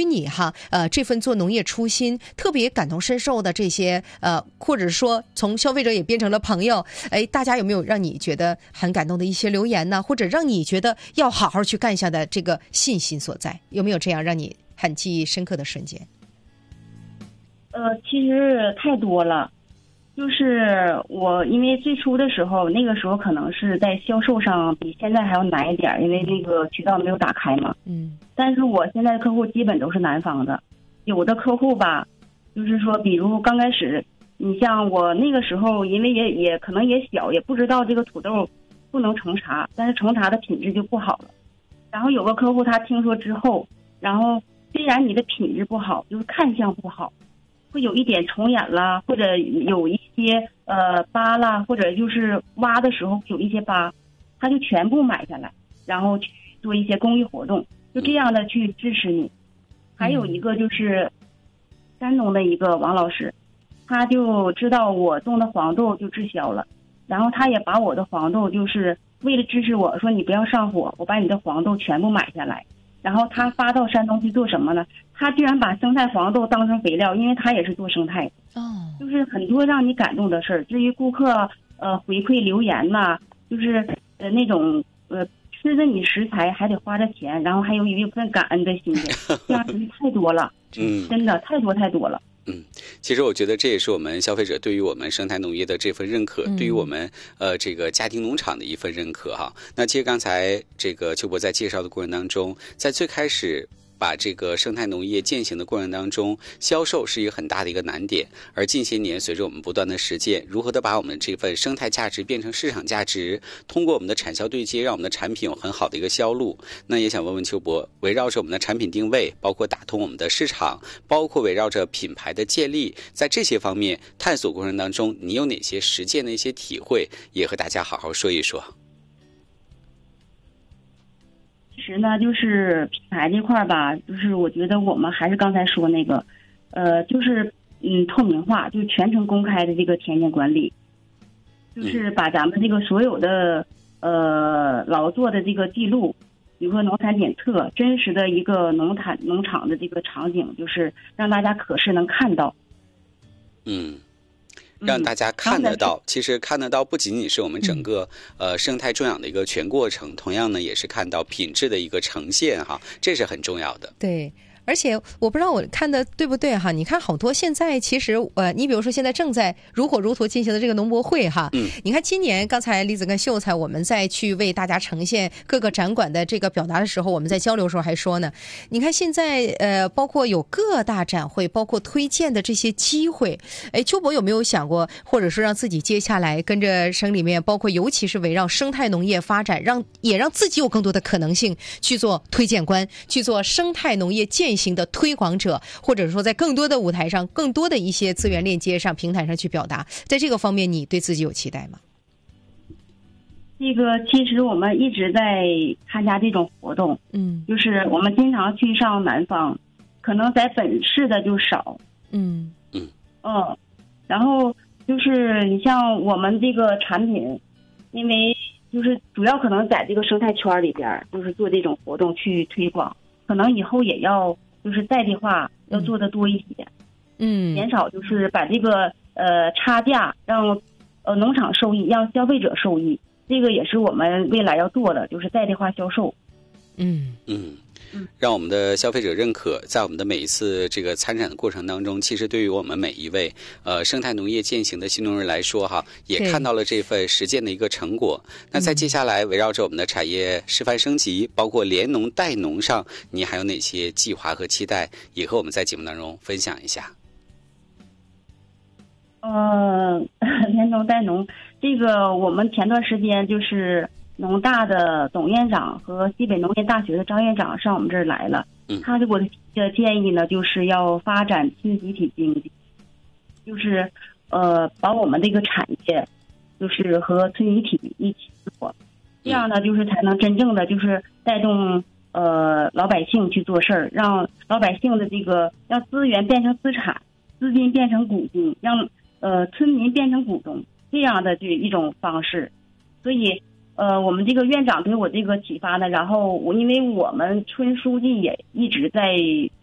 你这份做农业初心特别感同身受的这些或者说从消费者也变成了朋友，大家有没有让你觉得很感动的一些留言呢？或者让你觉得要好好去干下的这个信心所在？有没有这样让你很记忆深刻的瞬间？ 其实太多了。就是我因为最初的时候，那个时候可能是在销售上比现在还要难一点，因为那个渠道没有打开嘛。但是我现在的客户基本都是南方的，有的客户吧，就是说，比如刚开始，你像我那个时候，因为也可能也小，也不知道这个土豆不能成茶，但是成茶的品质就不好了。然后有个客户他听说之后，然后虽然你的品质不好，就是看相不好，会有一点重眼啦，或者有一些疤啦，或者就是挖的时候有一些疤，他就全部买下来，然后去做一些公益活动，就这样的去支持你。还有一个就是山东的一个王老师，他就知道我种的黄豆就滞销了，然后他也把我的黄豆就是为了支持我说你不要上火，我把你的黄豆全部买下来。然后他发到山东去做什么呢？他居然把生态黄豆当成肥料，因为他也是做生态的。就是很多让你感动的事儿。至于顾客回馈留言呐，就是那种吃着你食材还得花着钱，然后还有一份感恩的心情，这样东西太多了。真的太多了。 其实我觉得这也是我们消费者对于我们生态农业的这份认可，对于我们这个家庭农场的一份认可哈。那其实刚才这个邱博在介绍的过程当中，在最开始把这个生态农业践行的过程当中，销售是一个很大的一个难点，而近些年随着我们不断的实践，如何的把我们这份生态价值变成市场价值，通过我们的产销对接，让我们的产品有很好的一个销路。那也想问问邱博，围绕着我们的产品定位，包括打通我们的市场，包括围绕着品牌的建立，在这些方面探索过程当中，你有哪些实践的一些体会，也和大家好好说一说。 其实呢，就是品牌这块吧，就是我觉得我们还是刚才说那个，就是透明化，就是全程公开的这个田间管理，就是把咱们这个所有的劳作的这个记录，比如说农产检测，真实的一个农场的这个场景，就是让大家可视能看到。 让大家看得到，其实看得到不仅仅是我们整个生态种养的一个全过程，同样呢也是看到品质的一个呈现哈，这是很重要的。 对。而且我不知道我看的对不对哈，你看好多现在其实你比如说现在正在如火如荼进行的这个农博会哈，你看今年刚才栗子跟秀才我们在去为大家呈现各个展馆的这个表达的时候，我们在交流的时候还说呢，你看现在包括有各大展会，包括推荐的这些机会，邱博有没有想过，或者说让自己接下来跟着省里面，包括尤其是围绕生态农业发展，也让自己有更多的可能性去做推荐官，去做生态农业践行的推广者，或者说在更多的舞台上，更多的一些资源链接上、平台上去表达，在这个方面你对自己有期待吗？ 这个其实我们一直在参加这种活动，就是我们经常去上南方，可能在本市的就少，然后就是你像我们这个产品，因为就是主要可能在这个生态圈里边，就是做这种活动去推广，可能以后也要就是在地化要做的多一些，减少就是把这个差价让农场受益，让消费者受益，这个也是我们未来要做的，就是在地化销售。 让我们的消费者认可，在我们的每一次这个参展的过程当中，其实对于我们每一位生态农业践行的新农人来说哈，也看到了这份实践的一个成果。那在接下来围绕着我们的产业示范升级，包括联农带农上，你还有哪些计划和期待，也和我们在节目当中分享一下。 联农带农这个我们前段时间就是农大的董院长和西北农业大学的张院长上我们这儿来了，他给我的建议呢，就是要发展村集体经济，就是把我们这个产业就是和村集体一起做，这样呢就是才能真正的就是带动老百姓去做事儿，让老百姓的这个让资源变成资产，资金变成股金，让村民变成股东，这样的这一种方式。所以我们这个院长给我这个启发呢，然后因为我们村书记也一直在